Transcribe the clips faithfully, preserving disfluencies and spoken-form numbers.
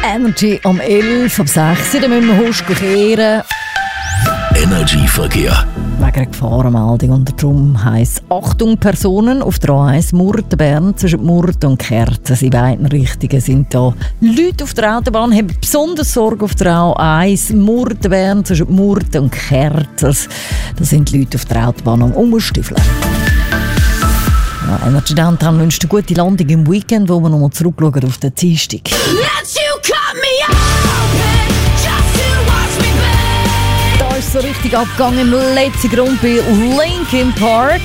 Energy um elf, um sechs, dann müssen wir Husch kehren. Energy Verkehr. Wegen einer Gefahrenmeldung. Und darum heisst Achtung, Personen auf der A eins Murten-Bern zwischen Murten und Kerten. In beiden Richtungen sind da Leute auf der Autobahn, haben besonders Sorge auf der A eins Murten-Bern zwischen Murten und Kerten. Das, das sind die Leute auf der Autobahn am Umstiefeln. Ja, Energy Downtown wünscht eine gute Landung im Weekend, wo wir nochmal zurückschauen auf den Dienstag. So richtig abgegangen im letzten Grund bei Linkin Park.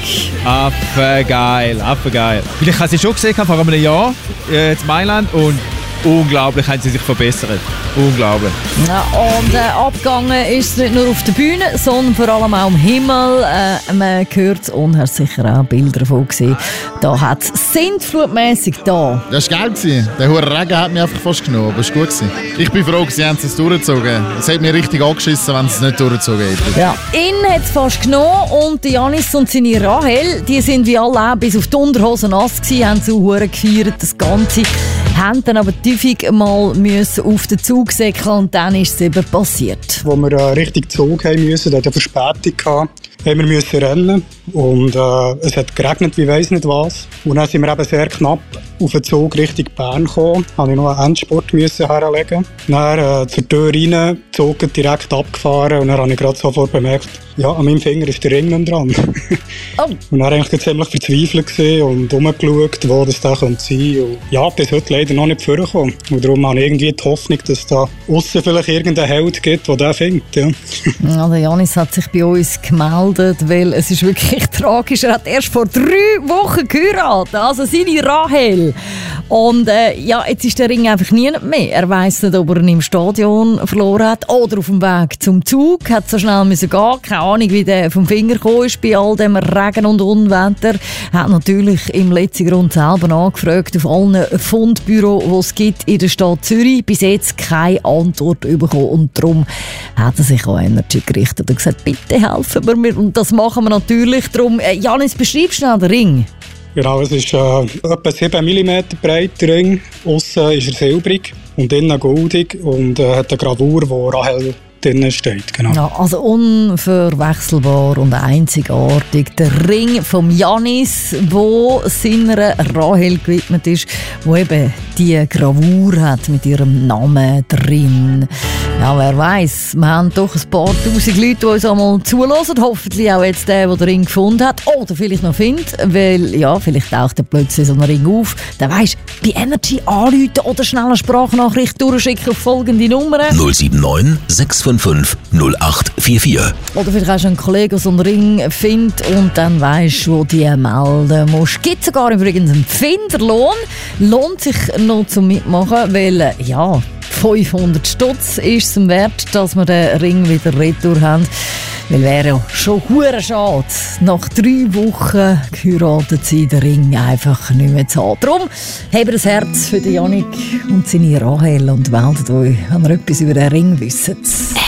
Affengeil, affengeil. Ich habe sie schon gesehen vor einem Jahr äh, in Mailand und unglaublich haben sie sich verbessert. Unglaublich. Ja, und äh, abgegangen ist es nicht nur auf der Bühne, sondern vor allem auch im Himmel. Äh, man hört es und hat sicher auch Bilder davon gesehen. Da hat es sintflutmässig da. Das war geil. Der hohe Regen hat mich einfach fast genommen, aber es war gut. Ich bin froh, sie haben es durchgezogen. Es hat mich richtig angeschissen, wenn sie es nicht durchgezogen hätten. Ja, ihn hat es fast genommen und Janis und seine Rahel, die sind wie alle auch bis auf die Unterhosen nass gewesen, haben so hure gefeiert, das Ganze. Haben dann aber tüfig mal müssen auf den Zug säckeln und dann ist es eben passiert. Als wir äh, Richtung Zug haben mussten, der hatte eine Verspätung gehabt, haben wir müssen rennen und äh, es hat geregnet, wie weiss nicht was. Und dann sind wir eben sehr knapp auf den Zug Richtung Bern gekommen. Da musste ich noch einen Endspurt müssen herlegen. Dann äh, zur Tür rein, der Zug direkt abgefahren und dann habe ich gerade sofort bemerkt, ja, an meinem Finger ist der Ring nicht dran. Oh. Und dann war ich ziemlich verzweifelt und rumgeschaut, wo das da sein könnte. Und ja, bis heute leider noch nicht vorgekommen. Und darum habe ich irgendwie die Hoffnung, dass es da aussen vielleicht irgendeinen Held gibt, der den findet. Ja. Ja, der Janis hat sich bei uns gemeldet, weil es ist wirklich tragisch. Er hat erst vor drei Wochen geheiratet, also seine Rahel. Und äh, ja, jetzt ist der Ring einfach nie mehr. Er weiss nicht, ob er ihn im Stadion verloren hat oder auf dem Weg zum Zug. Hat so schnell müssen gehen. Keine Ahnung, wie der vom Finger gekommen ist bei all dem Regen und Unwetter. Hat natürlich im letzten Grund selber angefragt auf allen Fundbüros, die es gibt in der Stadt Zürich. Bis jetzt keine Antwort bekommen. Und darum hat er sich an Energy gerichtet und gesagt, bitte helfen wir mir. Und das machen wir natürlich. Darum, äh, Janis, beschreib schnell den Ring. Genau, es ist äh, etwa sieben Millimeter breit, der Ring. Aussen ist er silbrig und innen goldig und äh, hat eine Gravur, wo Rahel drinnen steht. Genau. Ja, also unverwechselbar und einzigartig. Der Ring von Janis, wo seiner Rahel gewidmet ist, wo eben die Gravur hat mit ihrem Namen drin. Ja, wer weiss, wir haben doch ein paar tausend Leute, die uns einmal zulassen. Hoffentlich auch jetzt der, der den Ring gefunden hat. Oder vielleicht noch findet, weil ja, vielleicht taucht er plötzlich so ein Ring auf. Dann weisst bei Energy anrufen oder schnell eine Sprachnachricht durchschicken auf folgende Nummer. null sieben neun sechs fünf fünf null acht vier vier. Oder vielleicht hast du einen Kollegen, der so einen Ring findet und dann weisst du, wo die melden musst. Es gibt sogar übrigens einen Finderlohn. Lohnt sich noch zum Mitmachen, weil ja, fünfhundert Stutz ist es wert, dass wir den Ring wieder retour haben. Weil wäre ja schon hure schade, nach drei Wochen geheiratet sein, den Ring einfach nicht mehr zu haben. Darum habt das Herz für den Janik und seine Rahel und meldet euch, wenn ihr etwas über den Ring wisst.